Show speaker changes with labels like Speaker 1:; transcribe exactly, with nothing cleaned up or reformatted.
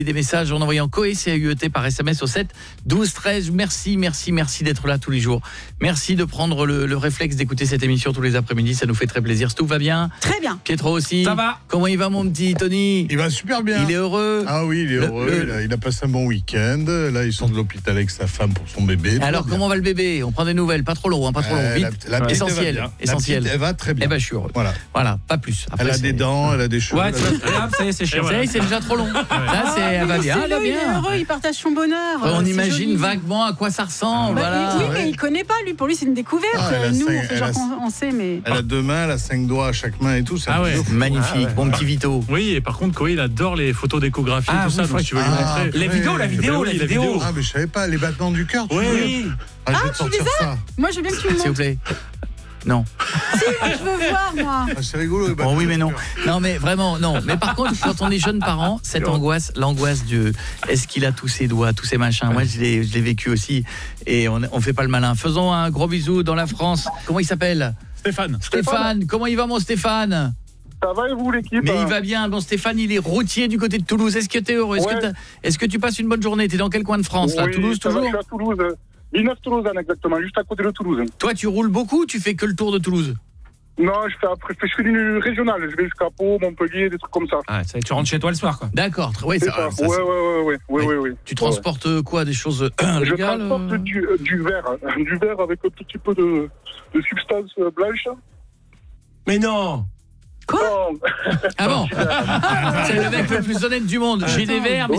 Speaker 1: Des messages en envoyant Coé, C A U E T par S M S au sept douze treize. Merci, merci, merci d'être là tous les jours. Merci de prendre le, le réflexe d'écouter cette émission tous les après-midi, ça nous fait très plaisir. Tout va bien?
Speaker 2: Très bien.
Speaker 1: Pietro aussi?
Speaker 3: Ça va.
Speaker 1: Comment il va mon petit Tony?
Speaker 4: Il va super bien.
Speaker 1: Il est heureux?
Speaker 4: Ah oui, il est
Speaker 1: Le-
Speaker 4: heureux.
Speaker 1: le-
Speaker 4: Il, a, il a passé un bon week-end. Là, ils sont de l'hôpital avec sa femme pour son bébé. Tout
Speaker 1: Alors
Speaker 4: va bien.
Speaker 1: comment va le bébé? On prend des nouvelles, pas trop long, hein, pas trop long,
Speaker 4: Euh,
Speaker 1: vite.
Speaker 4: la- la petite,
Speaker 1: essentiel,
Speaker 4: elle va bien.
Speaker 1: essentiel.
Speaker 4: La petite, elle va très bien.
Speaker 1: Eh ben je suis heureux.
Speaker 4: Voilà.
Speaker 1: Voilà, pas plus. Après,
Speaker 4: Elle a
Speaker 1: c'est-
Speaker 4: des dents, elle a des cheveux.
Speaker 3: Ouais,
Speaker 4: elle a-
Speaker 3: tu vois, hop, ça y est, c'est chiant.
Speaker 1: Ça y est, c'est déjà trop long. Là, c'est, elle va bien, elle va
Speaker 2: Il est
Speaker 1: bien.
Speaker 2: heureux, il partage son bonheur.
Speaker 1: On
Speaker 2: C'est
Speaker 1: imagine
Speaker 2: joli.
Speaker 1: vaguement à quoi ça ressemble.
Speaker 2: Bah,
Speaker 1: voilà.
Speaker 2: oui, mais il connaît pas, lui. Pour lui, c'est une découverte.
Speaker 4: Ah, elle a
Speaker 2: Nous,
Speaker 4: cinq-
Speaker 2: on fait
Speaker 4: elle
Speaker 2: genre
Speaker 4: a-
Speaker 2: qu'on on sait, mais.
Speaker 4: Elle a deux mains, elle a cinq doigts à chaque main et tout. C'est
Speaker 3: Ah
Speaker 4: un
Speaker 3: ouais.
Speaker 4: truc de fou.
Speaker 1: Magnifique,
Speaker 3: Ah ouais.
Speaker 1: bon petit Vito.
Speaker 5: Oui, et par contre, Coé, il adore les photos d'échographie
Speaker 3: Ah,
Speaker 5: et tout
Speaker 3: oui,
Speaker 5: ça,
Speaker 3: faut
Speaker 5: donc
Speaker 3: que-
Speaker 5: tu veux lui
Speaker 4: Ah,
Speaker 5: montrer.
Speaker 3: Les
Speaker 4: ouais.
Speaker 3: vidéos, la vidéo,
Speaker 5: Bah oui,
Speaker 3: la
Speaker 5: la
Speaker 3: vidéo.
Speaker 5: vidéo.
Speaker 4: Ah, mais je savais pas, les battements du cœur. tu
Speaker 5: Oui.
Speaker 4: veux Ah, je vais te
Speaker 2: tu
Speaker 4: sortir
Speaker 2: fais
Speaker 4: ça.
Speaker 2: Moi, je veux bien que tu me
Speaker 1: S'il vous
Speaker 2: montres.
Speaker 1: plaît. Non.
Speaker 2: Si, je veux voir, moi.
Speaker 4: Ah, c'est rigolo. les
Speaker 1: Bon,
Speaker 4: battements
Speaker 1: oui, mais
Speaker 4: du
Speaker 1: non.
Speaker 4: cœur.
Speaker 1: Non, mais vraiment, non. Mais par contre, quand on est jeune parent, cette angoisse, l'angoisse de est-ce qu'il a tous ses doigts, tous ses machins. Moi, je l'ai, je l'ai vécu aussi. Et on, on fait pas le malin. Faisons un gros bisou dans la France. Comment il s'appelle?
Speaker 5: Stéphane.
Speaker 1: Stéphane. Comment il va, mon Stéphane?
Speaker 6: Ça va et vous l'équipe?
Speaker 1: Mais il va bien. Bon, Stéphane, il est routier du côté de Toulouse. Est-ce que tu es heureux? Est-ce,
Speaker 6: Ouais.
Speaker 1: que t'as- est-ce que tu passes une bonne journée? Tu es dans quel coin de France là?
Speaker 6: Oui,
Speaker 1: Toulouse
Speaker 6: ça va,
Speaker 1: toujours?
Speaker 6: Je suis à Toulouse. Villeneuve-Toulouse, exactement, juste à côté de Toulouse.
Speaker 1: Toi, tu roules beaucoup ou tu fais que le tour de Toulouse?
Speaker 6: Non, je fais, après, je fais une régionale. Je vais jusqu'à Pau, Montpellier, des trucs comme ça.
Speaker 3: Ah, ça y est, tu rentres chez toi le soir, quoi.
Speaker 1: D'accord. Oui,
Speaker 6: C'est
Speaker 1: ça,
Speaker 6: ça.
Speaker 1: ça,
Speaker 6: ouais,
Speaker 1: c'est-
Speaker 6: ouais, ouais, ouais, ouais,
Speaker 1: Oui.
Speaker 6: ouais, ouais.
Speaker 1: Tu transportes quoi? Des choses euh,
Speaker 6: Je
Speaker 1: légales
Speaker 6: transporte
Speaker 1: euh
Speaker 6: du, euh, du verre, hein, du verre avec un tout petit peu de, de substance euh, blanche.
Speaker 3: Mais non.
Speaker 6: Non,
Speaker 1: Ah bon? C'est le mec le plus honnête du monde. J'ai des verres, mais